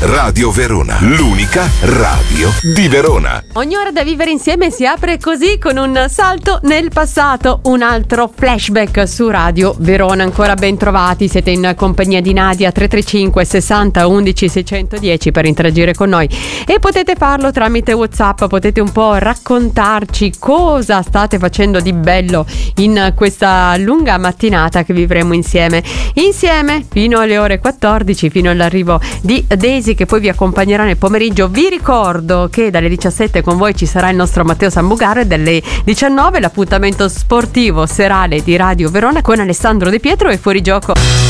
Radio Verona, l'unica radio di Verona. Ogni ora da vivere insieme si apre così, con un salto nel passato, un altro flashback su Radio Verona. Ancora ben trovati, siete in compagnia di Nadia. 335 60 11 610 per interagire con noi, e potete farlo tramite WhatsApp. Potete un po' raccontarci cosa state facendo di bello in questa lunga mattinata che vivremo insieme fino alle ore 14, fino all'arrivo di Daisy, che poi vi accompagnerà nel pomeriggio. Vi ricordo che dalle 17 con voi ci sarà il nostro Matteo Sambugaro, e dalle 19 l'appuntamento sportivo serale di Radio Verona con Alessandro De Pietro e Fuorigioco.